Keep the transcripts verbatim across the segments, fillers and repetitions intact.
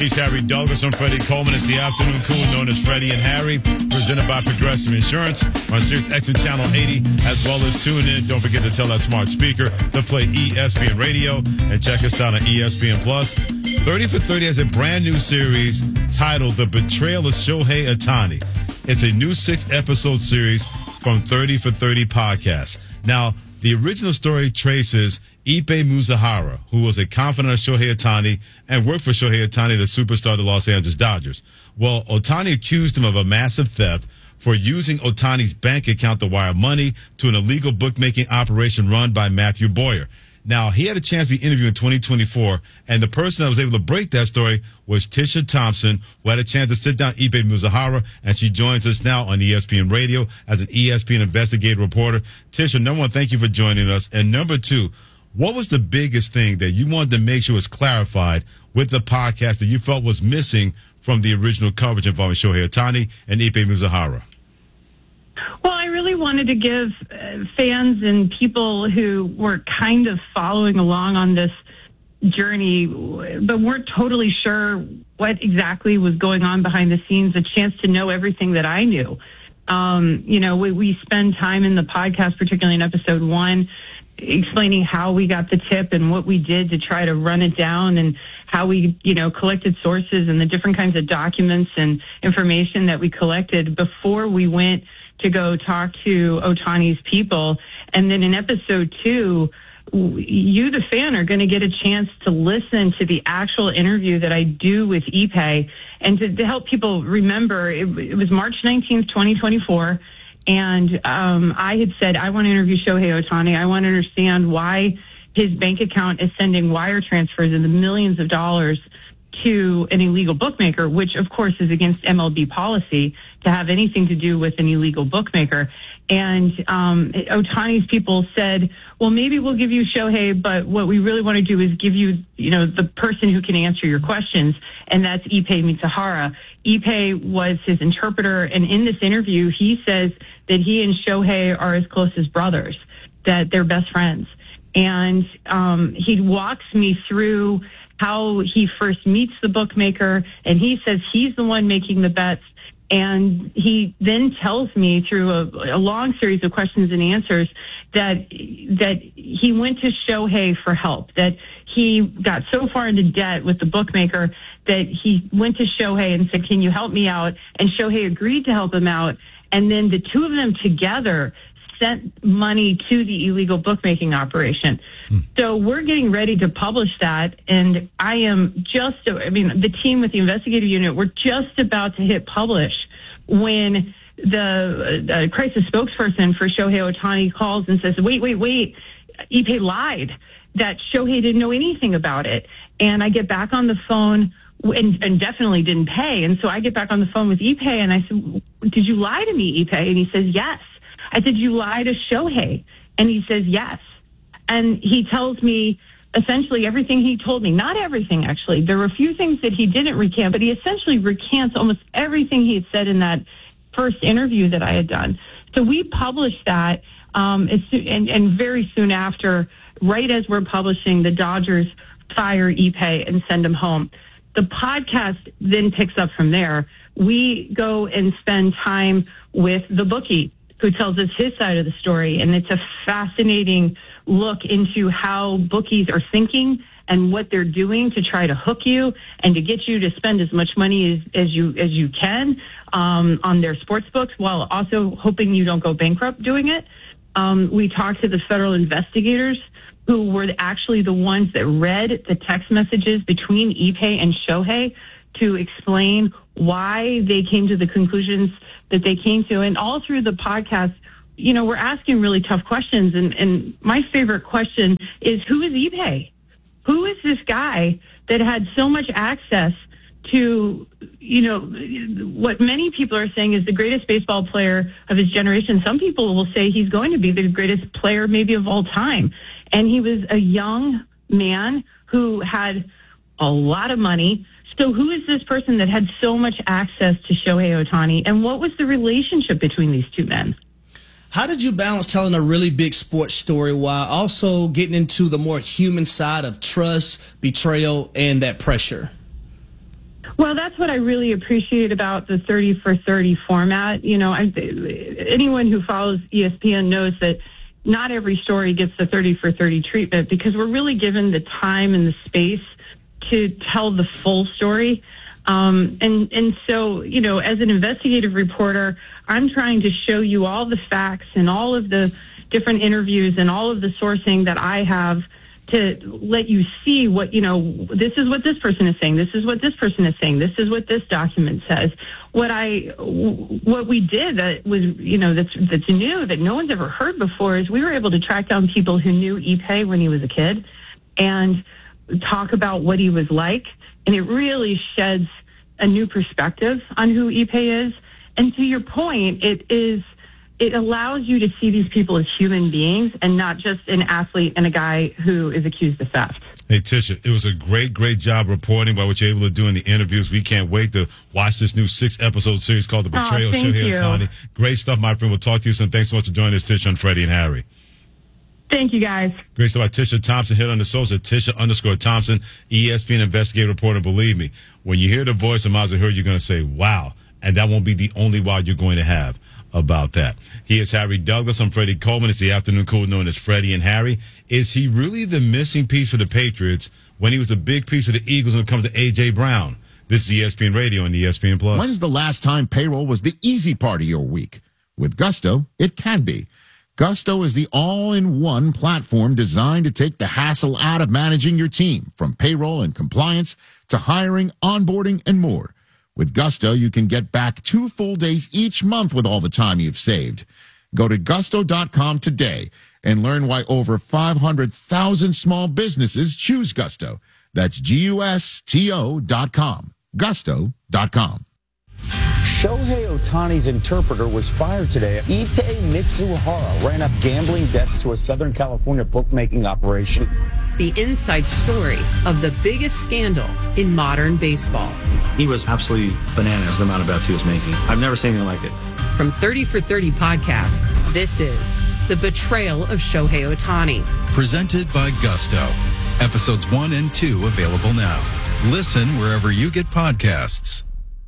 He's Harry Douglas. I'm Freddie Coleman. It's the afternoon cool known as Freddie and Harry, presented by Progressive Insurance on Sirius X M Channel eighty, as well as tune in. Don't forget to tell that smart speaker to play E S P N Radio and check us out on E S P N Plus. thirty for thirty has a brand new series titled The Betrayal of Shohei Ohtani. It's a new six-episode series from thirty for thirty podcast. Now, the original story traces Ippei Mizunara, who was a confidant of Shohei Ohtani and worked for Shohei Ohtani, the superstar of the Los Angeles Dodgers. Well, Ohtani accused him of a massive theft for using Ohtani's bank account to wire money to an illegal bookmaking operation run by Matthew Boyer. Now, he had a chance to be interviewed in twenty twenty-four, and the person that was able to break that story was Tisha Thompson, who had a chance to sit down with Ippei Mizunara, and she joins us now on E S P N Radio as an E S P N investigative reporter. Tisha, number one, thank you for joining us. And number two, what was the biggest thing that you wanted to make sure was clarified with the podcast that you felt was missing from the original coverage involving Shohei Ohtani and Ippei Mizunara? Well, I really wanted to give uh, fans and people who were kind of following along on this journey, but weren't totally sure what exactly was going on behind the scenes, a chance to know everything that I knew. Um, you know, we, we spend time in the podcast, particularly in episode one, explaining how we got the tip and what we did to try to run it down and how we, you know, collected sources and the different kinds of documents and information that we collected before we went to go talk to Ohtani's people. And then in episode two, you, the fan, are going to get a chance to listen to the actual interview that I do with Ippei. And to, to help people remember, it, it was March nineteenth, twenty twenty-four. And um, I had said, I want to interview Shohei Ohtani. I want to understand why his bank account is sending wire transfers in the millions of dollars to an illegal bookmaker, which, of course, is against M L B policy to have anything to do with an illegal bookmaker. And um, Ohtani's people said, well, maybe we'll give you Shohei, but what we really want to do is give you, you know, the person who can answer your questions, and that's Ippei Mizunara. Ippei was his interpreter, and in this interview, he says that he and Shohei are as close as brothers, that they're best friends. And um, he walks me through how he first meets the bookmaker, and he says he's the one making the bets. And he then tells me through a, a long series of questions and answers that that he went to Shohei for help, that he got so far into debt with the bookmaker that he went to Shohei and said, can you help me out? And Shohei agreed to help him out. And then the two of them together sent money to the illegal bookmaking operation. Hmm. So we're getting ready to publish that. And I am just, I mean, the team with the investigative unit, we're just about to hit publish when the uh, crisis spokesperson for Shohei Ohtani calls and says, wait, wait, wait, Ippei lied, that Shohei didn't know anything about it. And I get back on the phone and, and definitely didn't pay. And so I get back on the phone with Ippei and I said, did you lie to me, Ippei? And he says, yes. I said, you lie to Shohei? And he says, yes. And he tells me essentially everything he told me. Not everything, actually. There were a few things that he didn't recant, but he essentially recants almost everything he had said in that first interview that I had done. So we published that, um, as soon, and, and very soon after, right as we're publishing, the Dodgers fire Ippei and send him home. The podcast then picks up from there. We go and spend time with the bookie, who tells us his side of the story. And it's a fascinating look into how bookies are thinking and what they're doing to try to hook you and to get you to spend as much money as, as you as you can um, on their sports books, while also hoping you don't go bankrupt doing it. Um, we talked to the federal investigators who were actually the ones that read the text messages between Ippei and Shohei to explain why they came to the conclusions that they came to. And all through the podcast, you know, we're asking really tough questions. And, and my favorite question is, who is Ippei? Who is this guy that had so much access to, you know, what many people are saying is the greatest baseball player of his generation? Some people will say he's going to be the greatest player maybe of all time. And he was a young man who had a lot of money. So who is this person that had so much access to Shohei Ohtani? And what was the relationship between these two men? How did you balance telling a really big sports story while also getting into the more human side of trust, betrayal, and that pressure? Well, that's what I really appreciate about the thirty for thirty format. You know, I, anyone who follows E S P N knows that not every story gets the thirty for thirty treatment because we're really given the time and the space to tell the full story. Um, and, and so, you know, as an investigative reporter, I'm trying to show you all the facts and all of the different interviews and all of the sourcing that I have to let you see what, you know, this is what this person is saying. This is what this person is saying. This is what this document says. What I, what we did that was, you know, that's, that's new that no one's ever heard before is we were able to track down people who knew Ipe when he was a kid and talk about what he was like. And it really sheds a new perspective on who Ipe is. And to your point, it is, it allows you to see these people as human beings and not just an athlete and a guy who is accused of theft. Hey, Tisha, it was a great, great job reporting by what you're able to do in the interviews. We can't wait to watch this new six-episode series called The Betrayal of Shohei Ohtani. Great stuff, my friend. We'll talk to you soon. Thanks so much for joining us, Tisha, on Freddie and Harry. Thank you, guys. Great stuff by Tisha Thompson. Hit on the social, Tisha underscore Thompson, E S P N investigative reporter. Believe me, when you hear the voice of Mazahir, you're going to say, wow. And that won't be the only wow you're going to have about that. He is Harry Douglas. I'm Freddie Coleman. It's the afternoon cool known as Freddie and Harry. Is he really the missing piece for the Patriots when he was a big piece of the Eagles when it comes to A J. Brown? This is E S P N Radio and E S P N Plus. When's the last time payroll was the easy part of your week? With Gusto, it can be. Gusto is the all-in-one platform designed to take the hassle out of managing your team, from payroll and compliance to hiring, onboarding, and more. With Gusto, you can get back two full days each month with all the time you've saved. Go to gusto dot com today and learn why over five hundred thousand small businesses choose Gusto. That's G U S T O dot com. gusto dot com. Shohei Ohtani's interpreter was fired today. Ipe Mitsuhara ran up gambling debts to a Southern California bookmaking operation. The inside story of the biggest scandal in modern baseball. He was absolutely bananas, the amount of bets he was making. I've never seen anything like it. From thirty for thirty podcasts, this is The Betrayal of Shohei Ohtani. Presented by Gusto. Episodes one and two available now. Listen wherever you get podcasts.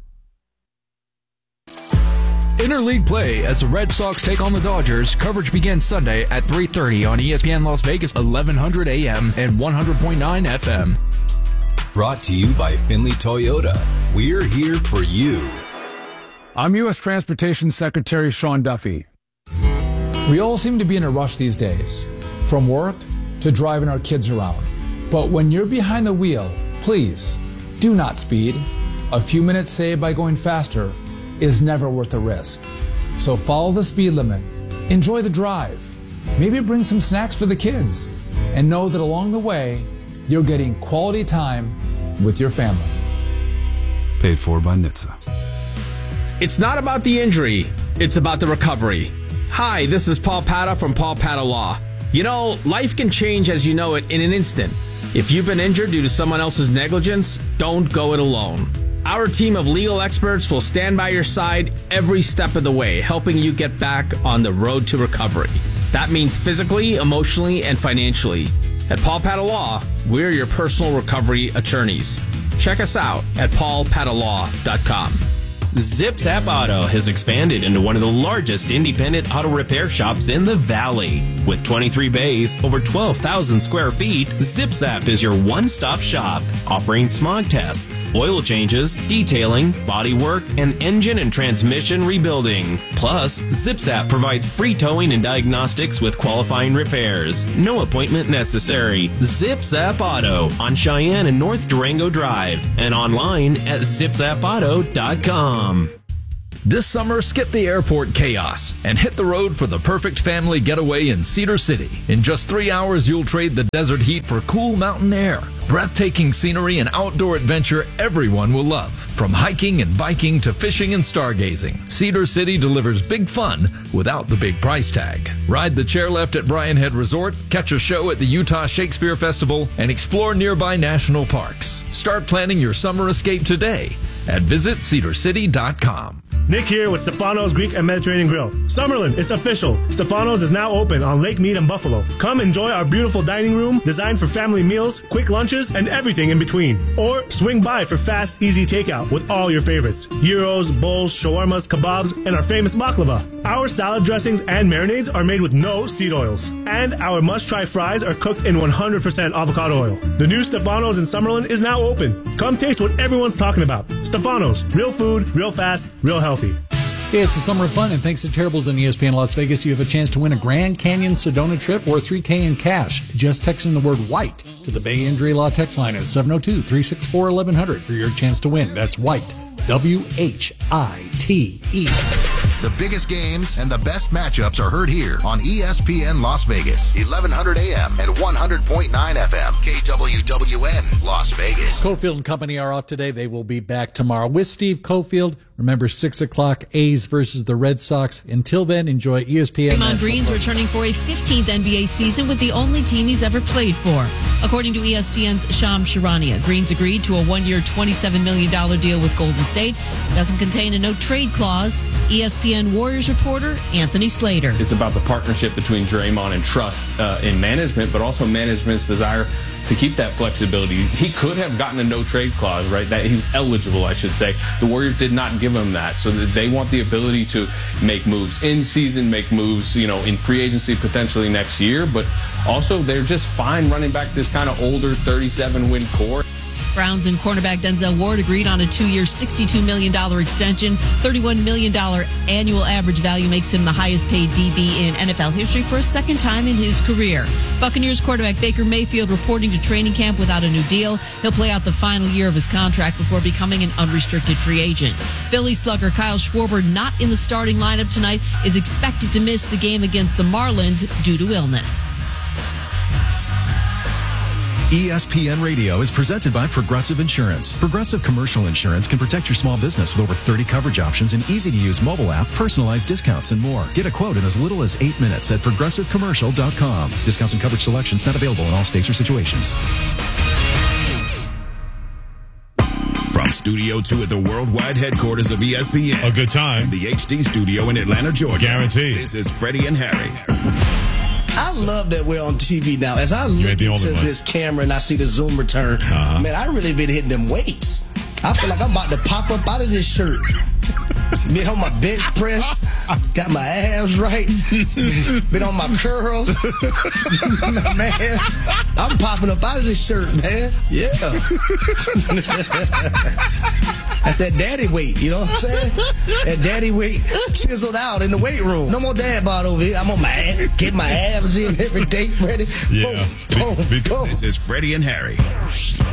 Interleague play as the Red Sox take on the Dodgers. Coverage begins Sunday at three thirty on E S P N Las Vegas, eleven hundred A M and one hundred point nine F M. Brought to you by Finley Toyota. We're here for you. I'm U S Transportation Secretary Sean Duffy. We all seem to be in a rush these days, from work to driving our kids around. But when you're behind the wheel, please do not speed. A few minutes saved by going faster is never worth the risk. So follow the speed limit, enjoy the drive, maybe bring some snacks for the kids, and know that along the way, you're getting quality time with your family. Paid for by N H T S A. It's not about the injury, it's about the recovery. Hi, this is Paul Pata from Paul Pata Law. You know, life can change as you know it in an instant. If you've been injured due to someone else's negligence, don't go it alone. Our team of legal experts will stand by your side every step of the way, helping you get back on the road to recovery. That means physically, emotionally, and financially. At Paul Pata Law, we're your personal recovery attorneys. Check us out at paul pata law dot com. ZipZap Auto has expanded into one of the largest independent auto repair shops in the Valley. With twenty-three bays, over twelve thousand square feet, ZipZap is your one-stop shop, offering smog tests, oil changes, detailing, body work, and engine and transmission rebuilding. Plus, ZipZap provides free towing and diagnostics with qualifying repairs. No appointment necessary. ZipZap Auto on Cheyenne and North Durango Drive and online at zip zap auto dot com. This summer, skip the airport chaos and hit the road for the perfect family getaway in Cedar City. In just three hours, you'll trade the desert heat for cool mountain air, breathtaking scenery, and outdoor adventure everyone will love. From hiking and biking to fishing and stargazing, Cedar City delivers big fun without the big price tag. Ride the chairlift at Bryan Head Resort, catch a show at the Utah Shakespeare Festival, and explore nearby national parks. Start planning your summer escape today at visit cedar city dot com. Nick here with Stefano's Greek and Mediterranean Grill. Summerlin, it's official. Stefano's is now open on Lake Mead and Buffalo. Come enjoy our beautiful dining room designed for family meals, quick lunches, and everything in between. Or swing by for fast, easy takeout with all your favorites. Gyros, bowls, shawarmas, kebabs, and our famous baklava. Our salad dressings and marinades are made with no seed oils. And our must-try fries are cooked in one hundred percent avocado oil. The new Stefano's in Summerlin is now open. Come taste what everyone's talking about. Stefano's, real food, real fast, real healthy. Hey, it's the summer of fun, and thanks to Terribles and E S P N Las Vegas, you have a chance to win a Grand Canyon Sedona trip or three K in cash. Just text in the word white to the Bay Injury Law text line at seven oh two, three six four, eleven hundred for your chance to win. That's white. W H I T E. The biggest games and the best matchups are heard here on E S P N Las Vegas, eleven hundred A M and one hundred point nine F M, K W W N, Las Vegas. Cofield and Company are off today. They will be back tomorrow with Steve Cofield. Remember, six o'clock, A's versus the Red Sox. Until then, enjoy E S P N. Draymond Green's returning for a fifteenth N B A season with the only team he's ever played for. According to E S P N's Shams Charania, Green's agreed to a one-year, twenty-seven million dollars deal with Golden State. Doesn't contain a no-trade clause. E S P N Warriors reporter Anthony Slater. It's about the partnership between Draymond and trust uh, in management, but also management's desire to keep that flexibility. He could have gotten a no-trade clause, right? That he's eligible, I should say. The Warriors did not give him that, so that they want the ability to make moves in season, make moves, you know, in free agency potentially next year, but also they're just fine running back this kind of older thirty-seven win core. Browns and cornerback Denzel Ward agreed on a two-year, sixty-two million dollars extension. thirty-one million dollars annual average value makes him the highest-paid D B in N F L history for a second time in his career. Buccaneers quarterback Baker Mayfield reporting to training camp without a new deal. He'll play out the final year of his contract before becoming an unrestricted free agent. Philly slugger Kyle Schwarber, not in the starting lineup tonight, is expected to miss the game against the Marlins due to illness. E S P N Radio is presented by Progressive Insurance. Progressive Commercial Insurance can protect your small business with over thirty coverage options, an easy-to-use mobile app, personalized discounts, and more. Get a quote in as little as eight minutes at progressive commercial dot com. Discounts and coverage selections not available in all states or situations. From Studio two at the worldwide headquarters of E S P N. A good time. The H D studio in Atlanta, Georgia. Guaranteed. This is Freddie and Harry. I love that we're on T V now. As I look into this camera and I see the Zoom return, uh-huh. man, I really been hitting them weights. I feel like I'm about to pop up out of this shirt. Been on my bench press, got my abs right, been on my curls. Man, I'm popping up out of this shirt, man. Yeah. That's that daddy weight, you know what I'm saying? That daddy weight chiseled out in the weight room. No more dad bod over here. I'm on my ass, get my abs in every day ready. Yeah. Boom, boom, boom. This is Freddie and Harry.